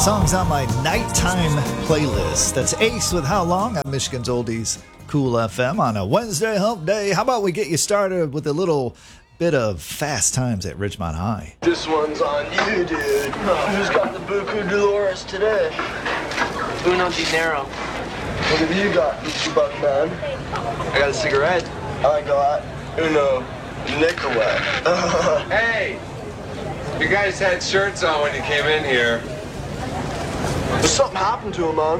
Songs on my nighttime playlist. That's Ace with How Long on Michigan's Oldies Cool FM on a Wednesday hump day. How about we get you started with a little bit of Fast Times at Ridgemont High? This one's on you, dude. Who's got the Buku Dolores today? Uno dinero. What have you got, Mr. Buckman? I got a cigarette. I got Uno Nicolette. Hey! You guys had shirts on when you came in here. Something happened to him, man.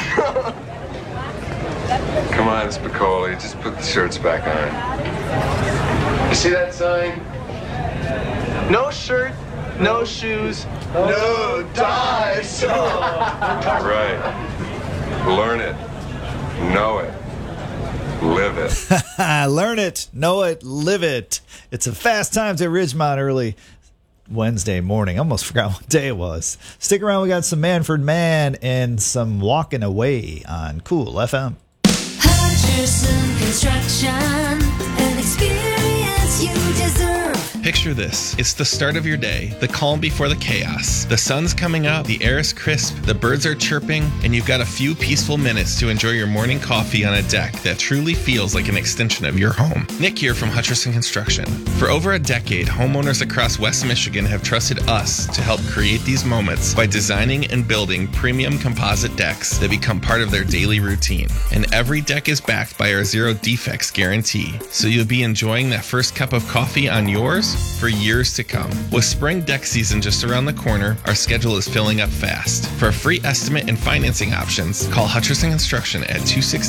Come on, Spicoli, just put the shirts back on. You see that sign? No shirt, no shoes, No ties. Right. Learn it. Know it. Live it. Learn it, know it, live it. It's a Fast Times at Ridgemont early Wednesday morning. Almost forgot what day it was. Stick around. We got some Manfred Mann and some Walking Away on Cool FM. Hutcherson Construction, an experience you deserve. Picture this. It's the start of your day, the calm before the chaos. The sun's coming up, the air is crisp, the birds are chirping, and you've got a few peaceful minutes to enjoy your morning coffee on a deck that truly feels like an extension of your home. Nick here from Hutcherson Construction. For over a decade, homeowners across West Michigan have trusted us to help create these moments by designing and building premium composite decks that become part of their daily routine. And every deck is backed by our zero defects guarantee, so you'll be enjoying that first cup of coffee on yours for years to come. With spring deck season just around the corner, our schedule is filling up fast. For a free estimate and financing options, call Hutcherson Construction at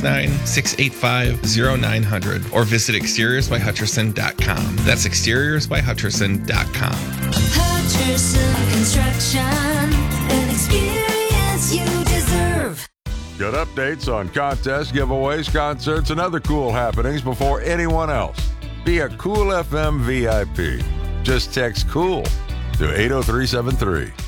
269-685-0900 or visit exteriorsbyhutcherson.com. That's exteriorsbyhutcherson.com. Hutcherson Construction, an experience you deserve. Get updates on contests, giveaways, concerts, and other cool happenings before anyone else. Be a Cool FM VIP. Just text COOL to 80373.